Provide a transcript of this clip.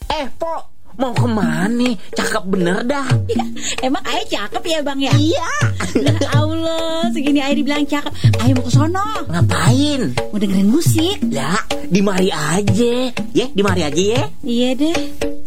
Po, mau kemana? Cakep bener dah. Emang Ayah cakep ya Bang ya? Iya. Ya Allah, segini Ayah dibilang cakep. Ayah mau ke sono. Ngapain? Mau dengerin musik. Lah, di mari aja. Ya, di mari aja ya. Iya deh.